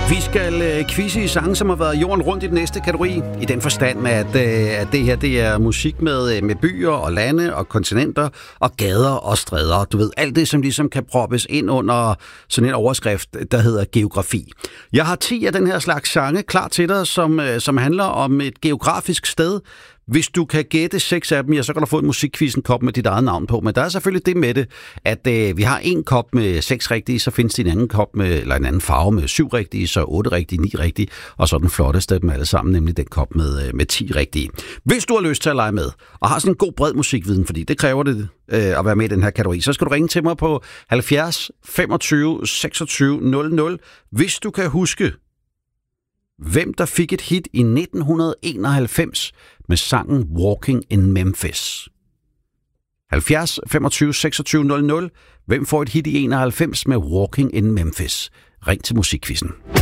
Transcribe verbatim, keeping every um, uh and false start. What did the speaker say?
Vi skal øh, quizze i sange, som har været jorden rundt i den næste kategori. I den forstand, at, øh, at det her det er musik med, med byer og lande og kontinenter og gader og stræder. Du ved, alt det, som ligesom kan proppes ind under sådan en overskrift, der hedder geografi. Jeg har ti af den her slags sange klar til dig, som, øh, som handler om et geografisk sted. Hvis du kan gætte seks af dem, ja, så kan du få en musikquizzen kop med dit eget navn på. Men der er selvfølgelig det med det, at øh, vi har en kop med seks rigtige, så findes der en anden kop med, eller en anden farve med syv rigtige, så otte rigtige, ni rigtige, og så den flotteste af dem alle sammen, nemlig den kop med, øh, med ti rigtige. Hvis du har lyst til at lege med, og har sådan en god bred musikviden, fordi det kræver det øh, at være med i den her kategori, så skal du ringe til mig på halvfjerds femogtyve seksogtyve nul nul, hvis du kan huske, hvem der fik et hit i nitten enoghalvfems med sangen Walking in Memphis. halvfjerds femogtyve seksogtyve nul nul. Hvem får et hit i enoghalvfems med Walking in Memphis? Ring til musikquizzen.